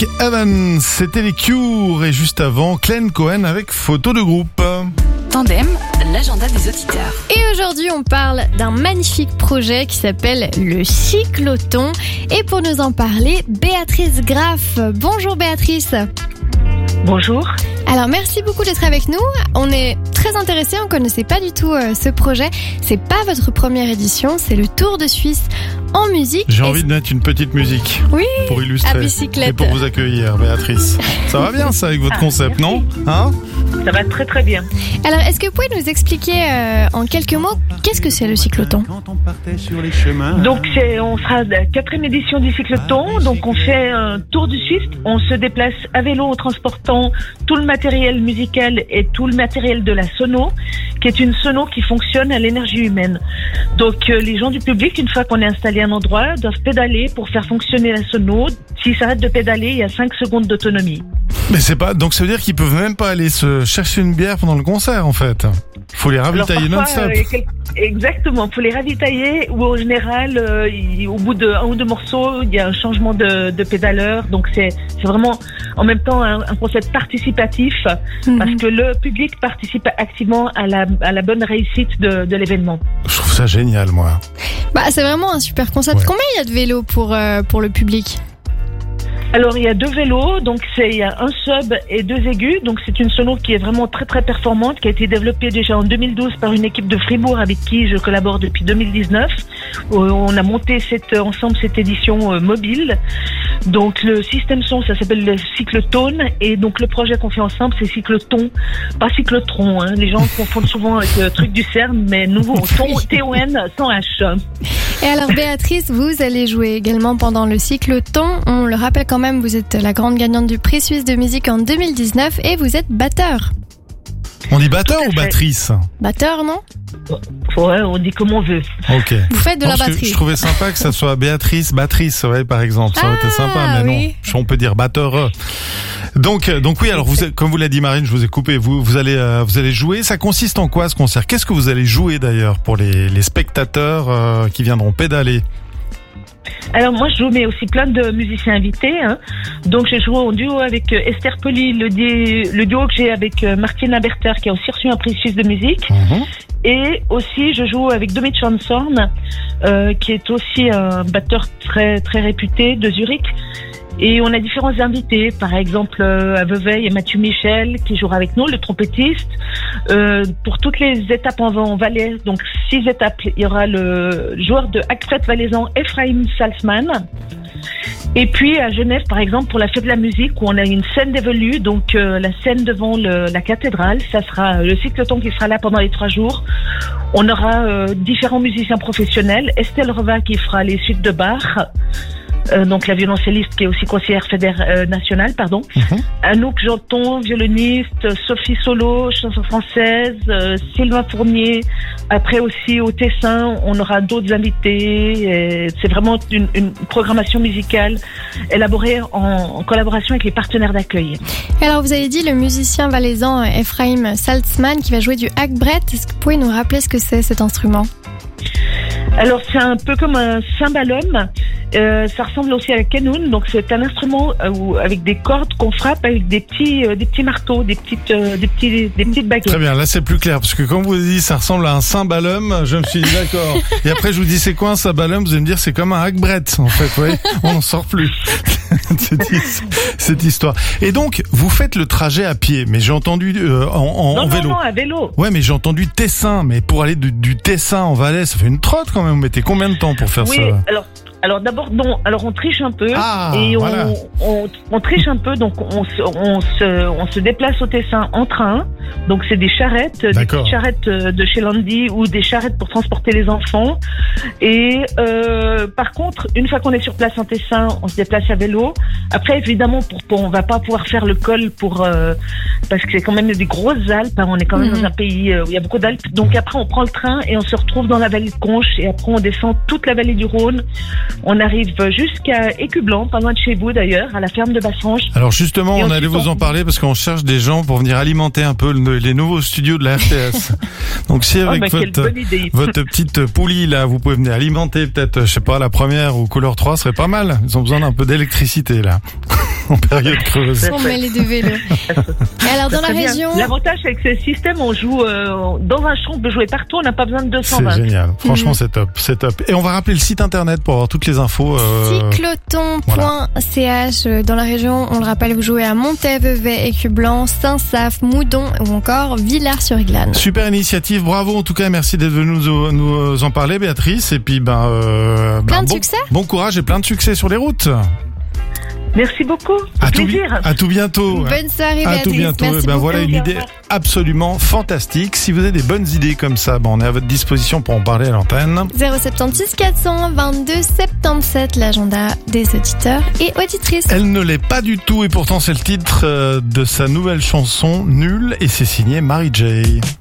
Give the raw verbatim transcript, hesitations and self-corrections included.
Evans, c'était les Cure et juste avant, Glenn Cohen avec photo de groupe. Tandem, l'agenda des auditeurs. Et aujourd'hui, on parle d'un magnifique projet qui s'appelle le cycloton. Et pour nous en parler, Béatrice Graff. Bonjour Béatrice. Bonjour. Alors merci beaucoup d'être avec nous. On est très intéressés, on ne connaissait pas du tout euh, ce projet. C'est pas votre première édition, c'est le Tour de Suisse en musique. J'ai et envie de mettre une petite musique oui, pour illustrer à bicyclette. et pour vous accueillir, Béatrice. Ça va bien ça avec votre ah, concept, merci. non hein Ça va très très bien. Alors est-ce que vous pouvez nous expliquer euh, en quelques mots qu'est-ce que c'est le cycloton ? Donc c'est, on sera à la quatrième édition du cycloton. Donc on fait un tour du Suisse. On se déplace à vélo en transportant tout le matériel musical et tout le matériel de la sono, qui est une sono qui fonctionne à l'énergie humaine. Donc euh, les gens du public, une fois qu'on est installé à un endroit, doivent pédaler pour faire fonctionner la sono. S'ils s'arrêtent de pédaler, il y a cinq secondes d'autonomie. Mais c'est pas, donc ça veut dire qu'ils peuvent même pas aller se chercher une bière pendant le concert en fait. Faut les ravitailler Alors, non-stop. euh, quel... Exactement, faut les ravitailler ou au général, euh, il... au bout de un ou deux morceaux, il y a un changement de, de pédaleur. Donc c'est, c'est vraiment en même temps un, un concept participatif mm-hmm. parce que le public participe activement à la, à la bonne réussite de, de l'événement. Je trouve ça génial, moi. Bah c'est vraiment un super concept. Ouais. Combien il y a de vélos pour euh, pour le public ? Alors il y a deux vélos, donc c'est il y a un sub et deux aigus, donc c'est une sono qui est vraiment très très performante, qui a été développée déjà en deux mille douze par une équipe de Fribourg avec qui je collabore depuis deux mille dix-neuf. On a monté cette, ensemble cette édition euh, mobile. Donc le système son, ça s'appelle le cyclotone, et donc le projet qu'on fait ensemble, c'est cycloton, pas cyclotron. Hein. Les gens confondent souvent avec le truc du CERN, mais nouveau, ton, T O N sans H. Et alors Béatrice, vous allez jouer également pendant le cycloton. On le rappelle quand même, vous êtes la grande gagnante du prix suisse de musique en deux mille dix-neuf et vous êtes batteur. On dit batteur ou battrice ? Batteur, non ? Ouais, on dit comme on veut. Ok. Vous faites de non, la batterie. Je trouvais sympa que ça soit Béatrice, battrice, ouais, par exemple. Ça aurait ah, été sympa, mais oui. non. On peut dire batteur. Donc, donc oui. Alors, vous, comme vous l'a dit Marine, je vous ai coupé. Vous, vous allez, euh, vous allez jouer. Ça consiste en quoi ce concert ? Qu'est-ce que vous allez jouer d'ailleurs pour les, les spectateurs euh, qui viendront pédaler ? Alors moi je joue mais aussi plein de musiciens invités, hein. Donc j'ai joué en duo avec Esther Poli, le, di- le duo que j'ai avec Martina Berter qui a aussi reçu un prix suisse de musique. Mmh. Et aussi je joue avec Domit Chansorn euh, qui est aussi un batteur très très réputé de Zurich. Et on a différents invités, par exemple euh, à Vevey, il y a Mathieu Michel qui jouera avec nous, le trompettiste. Euh, pour toutes les étapes en, en Valais, donc six étapes, il y aura le joueur de Hackfret valaisan Ephraim Salzman. Et puis à Genève, par exemple, pour la fête de la musique, où on a une scène d'évolue, donc euh, la scène devant le, la cathédrale, ça sera le cycloton qui sera là pendant les trois jours. On aura euh, différents musiciens professionnels, Estelle Reva qui fera les suites de Bach. Euh, donc la violoncelliste qui est aussi conseillère fédérale euh, nationale, pardon. Mm-hmm. Anouk Janton, violoniste, Sophie Solo, chanson française, euh, Sylvain Fournier. Après aussi au Tessin, on aura d'autres invités. Et c'est vraiment une, une programmation musicale élaborée en, en collaboration avec les partenaires d'accueil. Et alors vous avez dit le musicien valaisan Ephraim Salzman qui va jouer du hackbrett. Est-ce que vous pouvez nous rappeler ce que c'est cet instrument ? Alors c'est un peu comme un cymbalum, euh, ça ressemble aussi à la quenoun, donc c'est un instrument euh, où, avec des cordes qu'on frappe avec des petits, euh, des petits marteaux, des petites, euh, des petits, des petites baguettes. Très bien, là c'est plus clair parce que quand vous dites ça ressemble à un cymbalum, je me suis dit d'accord. Et après je vous dis c'est quoi un cymbalum, vous allez me dire c'est comme un hackbrett en fait, oui, on n'en sort plus. Cette histoire. Et donc vous faites le trajet à pied, mais j'ai entendu euh, en, en, non, en non, vélo. Non, à vélo. Ouais, mais j'ai entendu Tessin, mais pour aller du, du Tessin en Valais, ça fait une trotte quand même. Vous mettez combien de temps pour faire oui, ça ? alors, alors d'abord, non. Alors on triche un peu ah, et on, voilà. on, on triche un peu. Donc on se, on se, on se déplace au Tessin en train. Donc c'est des charrettes, D'accord. des petites charrettes de chez Landy ou des charrettes pour transporter les enfants. Et euh, par contre, une fois qu'on est sur place en Tessin, on se déplace à vélo. Après, évidemment, pour, pour on va pas pouvoir faire le col pour euh, parce que c'est quand même des grosses Alpes. Hein, on est quand même mmh. dans un pays où il y a beaucoup d'Alpes. Donc après, on prend le train et on se retrouve dans la vallée de Conches. Et après, on descend toute la vallée du Rhône. On arrive jusqu'à Écublanc, pas loin de chez vous d'ailleurs, à la ferme de Bassange. Alors justement, on allait vous en parler parce qu'on cherche des gens pour venir alimenter un peu le, les nouveaux studios de la R T S. Donc si avec oh, bah, votre, votre petite poulie là, vous pouvez venir alimenter peut-être, je sais pas, la première ou couleur trois, serait pas mal. Ils ont besoin d'un peu d'électricité là. en période creuse. On met les deux vélos. Et alors, dans la Très bien. région... L'avantage avec ce système, on joue euh, dans un champ, on peut jouer partout, on n'a pas besoin de deux cent vingt. C'est génial. Franchement, Mhm. c'est top, c'est top. Et on va rappeler le site internet pour avoir toutes les infos. Euh... cycloton point c h. Dans la région, on le rappelle, vous jouez à Montaix, Vevey, Écublanc, Saint-Saf, Moudon ou encore Villars-sur-Glane. Super initiative, bravo en tout cas, merci d'être venu nous, nous en parler, Béatrice. Et puis, ben, euh, Plein ben, de bon, succès. bon courage et plein de succès sur les routes. Merci beaucoup. À tout, bi- plaisir. à tout bientôt. Bonne soirée, À Béatrice. tout bientôt. Merci Eh ben beaucoup. voilà une idée absolument fantastique. Si vous avez des bonnes idées comme ça, ben on est à votre disposition pour en parler à l'antenne. zéro sept six quatre cent vingt-deux soixante-dix-sept, l'agenda des auditeurs et auditrices. Elle ne l'est pas du tout et pourtant c'est le titre euh, de sa nouvelle chanson Nul et c'est signé Mary J.